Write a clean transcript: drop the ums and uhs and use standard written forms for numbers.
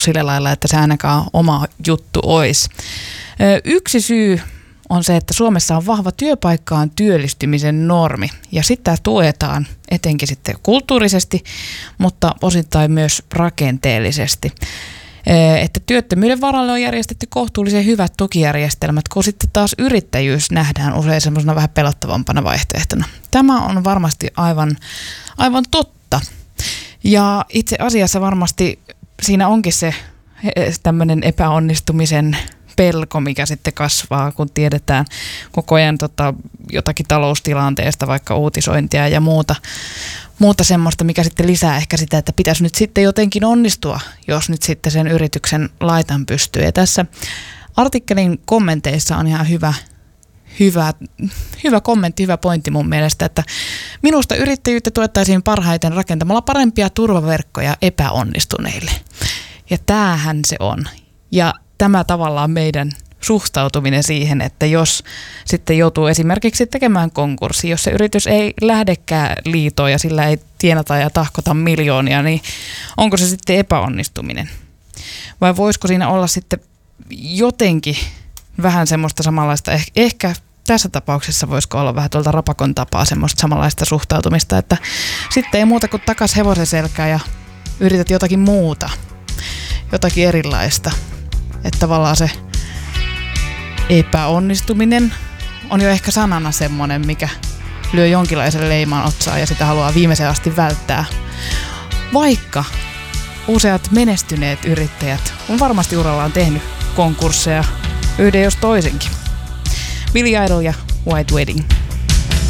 sillä lailla, että se ainakaan oma juttu olisi. Yksi syy on se, että Suomessa on vahva työpaikkaan työllistymisen normi ja sitä tuetaan etenkin sitten kulttuurisesti, mutta osittain myös rakenteellisesti. Että työttömyyden varalle on järjestetty kohtuullisen hyvät tukijärjestelmät, kun sitten taas yrittäjyys nähdään usein semmoisena vähän pelottavampana vaihtoehtona. Tämä on varmasti aivan totta. Ja itse asiassa varmasti siinä onkin se tämmöinen epäonnistumisen pelko, mikä sitten kasvaa, kun tiedetään koko ajan jotakin taloustilanteesta, vaikka uutisointia ja muuta semmoista, mikä sitten lisää ehkä sitä, että pitäisi nyt sitten jotenkin onnistua, jos nyt sitten sen yrityksen laitan pystyy. Ja tässä artikkelin kommenteissa on ihan hyvä kommentti, hyvä pointti mun mielestä, että minusta yrittäjyyttä tuettaisiin parhaiten rakentamalla parempia turvaverkkoja epäonnistuneille. Ja tämähän se on. Ja tämä tavallaan meidän suhtautuminen siihen, että jos sitten joutuu esimerkiksi tekemään konkurssi, jos se yritys ei lähdekään liitoon ja sillä ei tienata ja tahkota miljoonia, niin onko se sitten epäonnistuminen? Vai voisiko siinä olla sitten jotenkin vähän semmoista samanlaista, ehkä tässä tapauksessa voisiko olla vähän tuolta Rapakon tapaa semmoista samanlaista suhtautumista, että sitten ei muuta kuin takas hevosen selkää ja yrität jotakin muuta, jotakin erilaista. Että tavallaan se epäonnistuminen on jo ehkä sanana semmoinen, mikä lyö jonkinlaisen leiman otsaan ja sitä haluaa viimeisen asti välttää. Vaikka useat menestyneet yrittäjät on varmasti urallaan tehnyt konkursseja yhden jos toisenkin. Billy Idol ja White Wedding.